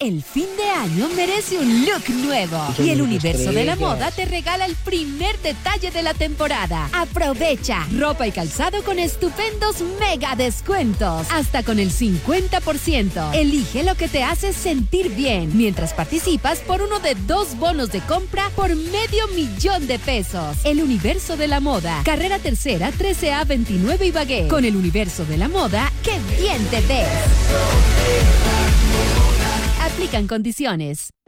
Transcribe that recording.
El fin de año merece un look nuevo y el universo de la moda te regala el primer detalle de la temporada. Aprovecha ropa y calzado con estupendos mega descuentos, hasta con el 50%. Elige lo que te hace sentir bien, mientras participas por uno de 2 bonos de compra por $500,000 El universo de la moda. Carrera Tercera, 13A 29 Ibagué. Con el universo de la moda, ¡qué bien te ves! Aplican condiciones.